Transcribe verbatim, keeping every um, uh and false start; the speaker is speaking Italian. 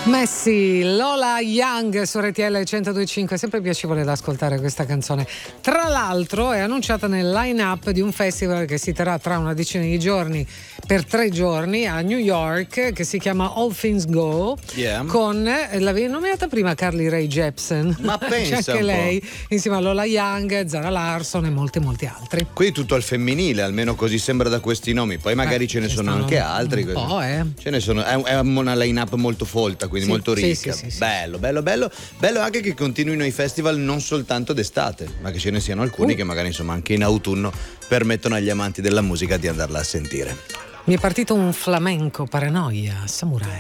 Messi, Lola Young su R T L centodue e cinque, è sempre piacevole da ascoltare questa canzone. Tra l'altro è annunciata nel line-up di un festival che si terrà tra una decina di giorni, per tre giorni a New York, che si chiama All Things Go, yeah. con, l'avevi nominata prima Carly Rae Jepsen, ma pensa c'è anche lei, insieme a Lola Young, Zara Larsson e molti molti altri. Qui tutto al femminile, almeno così sembra da questi nomi, poi magari eh, ce ne sono anche altri. Un po', eh. Ce ne sono, è, è una line-up molto folta, quindi sì, molto ricca. Sì, sì, sì, bello, bello, bello. Bello anche che continuino i festival non soltanto d'estate, ma che ce ne siano alcuni uh. che magari insomma anche in autunno permettono agli amanti della musica di andarla a sentire. Mi è partito un flamenco paranoia, samurai.